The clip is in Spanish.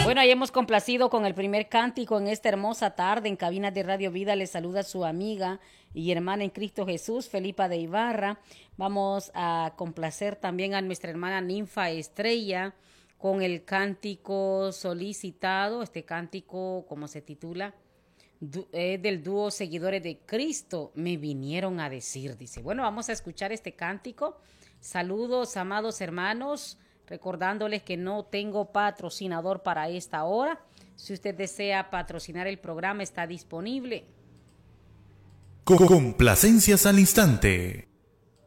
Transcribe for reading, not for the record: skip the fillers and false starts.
Bueno, ahí hemos complacido con el primer cántico en esta hermosa tarde en Cabinas de Radio Vida. Les saluda su amiga y hermana en Cristo Jesús, Felipa de Ibarra. Vamos a complacer también a nuestra hermana Ninfa Estrella con el cántico solicitado. Este cántico, como se titula, es del dúo Seguidores de Cristo, me vinieron a decir, dice. Bueno, vamos a escuchar este cántico. Saludos, amados hermanos. Recordándoles que no tengo patrocinador para esta hora. Si usted desea patrocinar el programa, está disponible. Complacencias al instante.